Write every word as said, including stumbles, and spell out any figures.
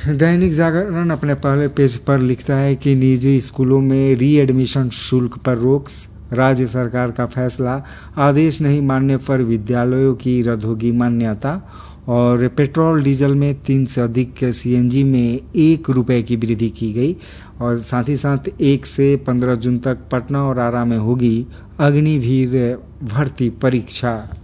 दैनिक जागरण अपने पहले पेज पर लिखता है कि निजी स्कूलों में री एडमिशन शुल्क पर रोक, राज्य सरकार का फैसला, आदेश नहीं मानने पर विद्यालयों की रद्द होगी मान्यता। और पेट्रोल डीजल में तीन से अधिक सीएनजी में एक रुपए की वृद्धि की गई। और साथ ही साथ एक से पंद्रह जून तक पटना और आरा में होगी अग्निवीर भर्ती परीक्षा।